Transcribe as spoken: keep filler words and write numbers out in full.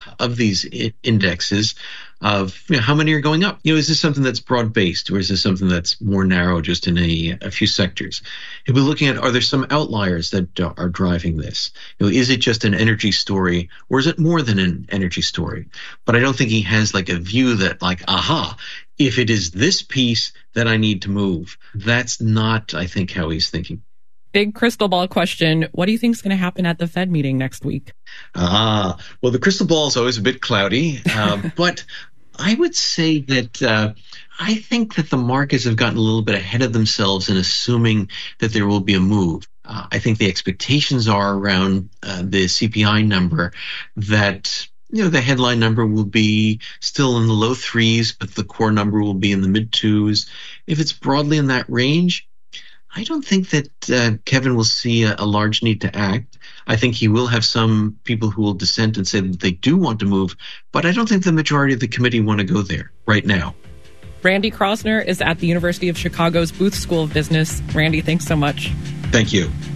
of these I- indexes of, you know, how many are going up. You know, is this something that's broad-based, or is this something that's more narrow just in a, a few sectors? If we're looking at, are there some outliers that are driving this? You know, is it just an energy story, or is it more than an energy story? But I don't think he has like a view that like, aha, if it is this piece that I need to move. That's not, I think, how he's thinking. Big crystal ball question. What do you think is going to happen at the Fed meeting next week? Ah, well, the crystal ball is always a bit cloudy, uh, but I would say that uh, I think that the markets have gotten a little bit ahead of themselves in assuming that there will be a move. Uh, I think the expectations are around uh, the C P I number that, you know, the headline number will be still in the low threes, but the core number will be in the mid twos. If it's broadly in that range, I don't think that uh, Kevin will see a, a large need to act. I think he will have some people who will dissent and say that they do want to move, but I don't think the majority of the committee want to go there right now. Randy Kroszner is at the University of Chicago's Booth School of Business. Randy, thanks so much. Thank you.